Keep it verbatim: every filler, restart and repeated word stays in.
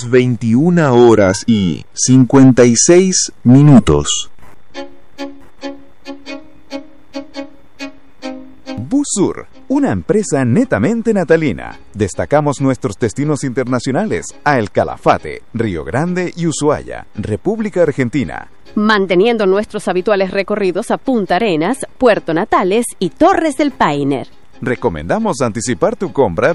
las veintiuna horas y cincuenta y seis minutos. Busur, una empresa netamente natalina. Destacamos nuestros destinos internacionales a El Calafate, Río Grande y Ushuaia, República Argentina. Manteniendo nuestros habituales recorridos a Punta Arenas, Puerto Natales y Torres del Paine. Recomendamos anticipar tu compra